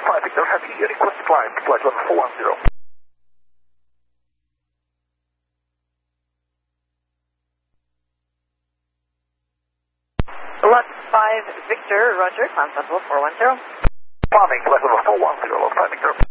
5 Victor, have you request climb to flight level 410? 5 Victor, Roger, climb level 410. Climbing flight level 410, 5 Victor.